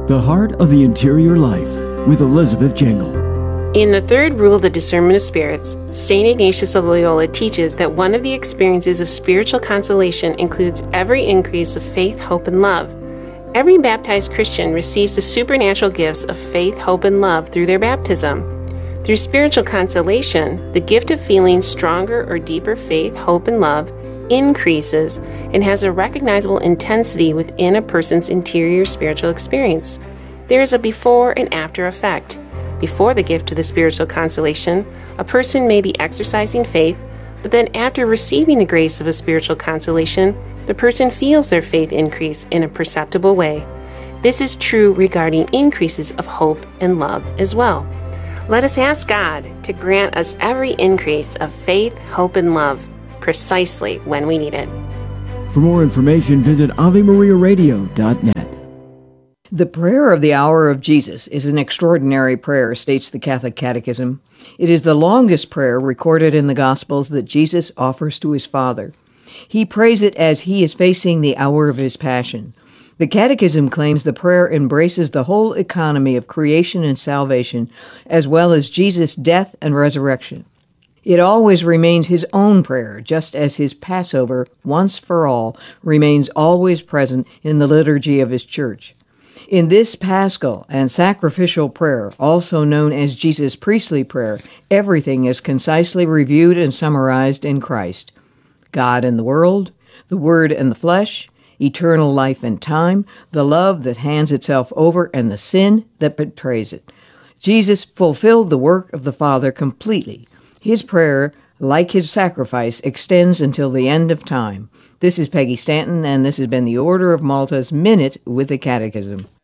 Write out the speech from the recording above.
The Heart of the Interior Life with Elizabeth Jangle. In the third rule of the discernment of spirits, St. Ignatius of Loyola teaches that one of the experiences of spiritual consolation includes every increase of faith, hope, and love. Every baptized Christian receives the supernatural gifts of faith, hope, and love through their baptism. Through spiritual consolation, the gift of feeling stronger or deeper faith, hope, and love increases and has a recognizable intensity within a person's interior spiritual experience. There is a before and after effect. Before the gift of the spiritual consolation, a person may be exercising faith, but then after receiving the grace of a spiritual consolation, the person feels their faith increase in a perceptible way. This is true regarding increases of hope and love as well. Let us ask God to grant us every increase of faith, hope, and love precisely when we need it. For more information, visit AveMariaRadio.net. The prayer of the hour of Jesus is an extraordinary prayer, states the Catholic Catechism. It is the longest prayer recorded in the Gospels that Jesus offers to his Father. He prays it as he is facing the hour of his passion. The Catechism claims the prayer embraces the whole economy of creation and salvation, as well as Jesus' death and resurrection. It always remains his own prayer, just as his Passover, once for all, remains always present in the liturgy of his church. In this paschal and sacrificial prayer, also known as Jesus' priestly prayer, everything is concisely reviewed and summarized in Christ. God and the world, the Word and the flesh, eternal life and time, the love that hands itself over, and the sin that betrays it. Jesus fulfilled the work of the Father completely. His prayer, like his sacrifice, extends until the end of time. This is Peggy Stanton, and this has been the Order of Malta's Minute with the Catechism.